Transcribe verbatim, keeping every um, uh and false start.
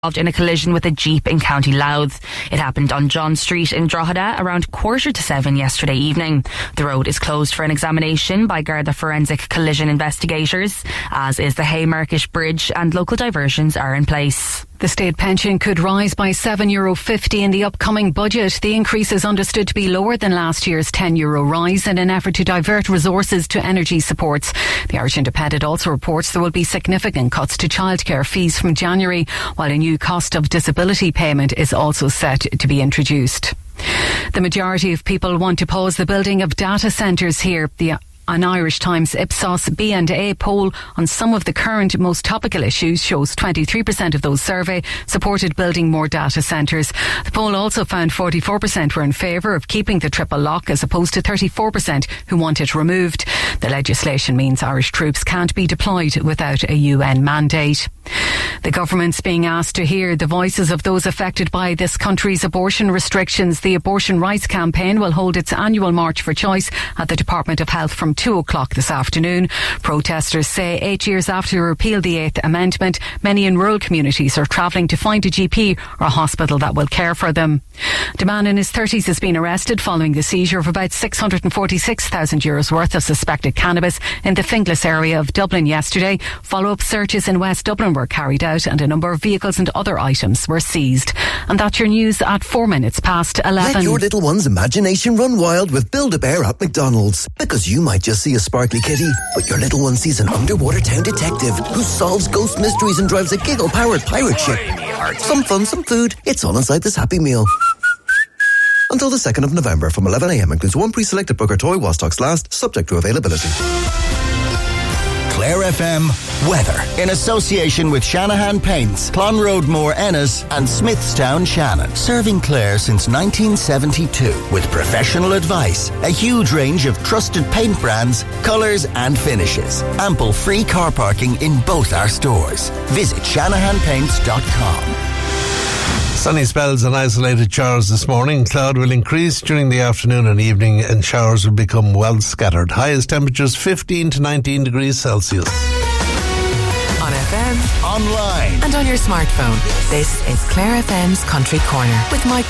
involved in a collision with a Jeep in County Louth. It happened on John Street in Drogheda around quarter to seven yesterday evening. The road is closed for an examination by Garda Forensic Collision Investigators, as is the Haymarket Bridge, and local diversions are in place. The state pension could rise by seven euro fifty in the upcoming budget. The increase is understood to be lower than last year's ten euro rise in an effort to divert resources to energy supports. The Irish Independent also reports there will be significant cuts to childcare fees from January, while a new cost of disability payment is also set to be introduced. The majority of people want to pause the building of data centres here. The An Irish Times Ipsos B and A poll on some of the current most topical issues shows twenty-three percent of those surveyed supported building more data centres. The poll also found forty-four percent were in favour of keeping the triple lock, as opposed to thirty-four percent who want it removed. The legislation means Irish troops can't be deployed without a U N mandate. The government's being asked to hear the voices of those affected by this country's abortion restrictions. The Abortion Rights Campaign will hold its annual March for Choice at the Department of Health from two o'clock this afternoon. Protesters say eight years after the repeal of the Eighth Amendment, many in rural communities are travelling to find a G P or a hospital that will care for them. A man in his thirties has been arrested following the seizure of about six hundred forty-six thousand euros worth of suspected cannabis in the Finglas area of Dublin yesterday. Follow-up searches in West Dublin were carried out and a number of vehicles and other items were seized. And that's your news at four minutes past eleven. Let your little one's imagination run wild with Build-A-Bear at McDonald's. Because you might just see a sparkly kitty, but your little one sees an underwater town detective who solves ghost mysteries and drives a giggle-powered pirate ship. Some fun, some food. It's all inside this Happy Meal. Until the second of November from eleven a m includes one pre-selected Booker toy while stocks last, subject to availability. Clare F M weather in association with Shanahan Paints, Clonroadmore Ennis and Smithstown Shannon. Serving Clare since nineteen seventy-two with professional advice, a huge range of trusted paint brands, colours and finishes. Ample free car parking in both our stores. Visit shanahan paints dot com. Sunny spells and isolated showers this morning. Cloud will increase during the afternoon and evening, and showers will become well scattered. Highest temperatures fifteen to nineteen degrees Celsius. On F M, online and on your smartphone. This is Clare F M's Country Corner with Mike